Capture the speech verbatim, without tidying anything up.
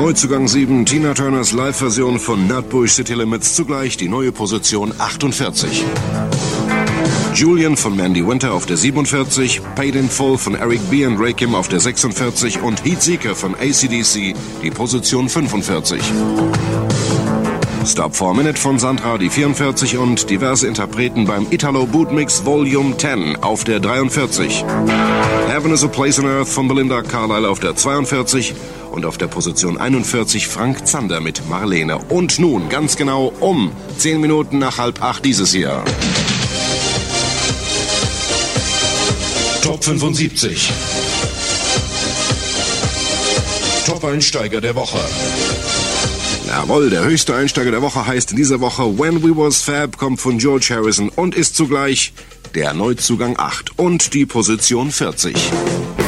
Neuzugang sieben, Tina Turners Live-Version von Nutbush City Limits, zugleich die neue Position achtundvierzig. Julian von Mandy Winter auf der siebenundvierzig, Paid in Full von Eric B. und Rakim auf der sechsundvierzig und Heatseeker von A C D C die Position fünfundvierzig. Stop for a Minute von Sandra die vierundvierzig und diverse Interpreten beim Italo Bootmix Volume zehn auf der dreiundvierzig. Heaven is a Place on Earth von Belinda Carlisle auf der zweiundvierzig und auf der Position einundvierzig Frank Zander mit Marlene. Und nun ganz genau um zehn Minuten nach halb acht dieses Jahr. Top fünfundsiebzig. Top-Einsteiger der Woche. Jawohl, der höchste Einsteiger der Woche heißt in dieser Woche When We Was Fab, kommt von George Harrison und ist zugleich der Neuzugang acht und die Position vierzig.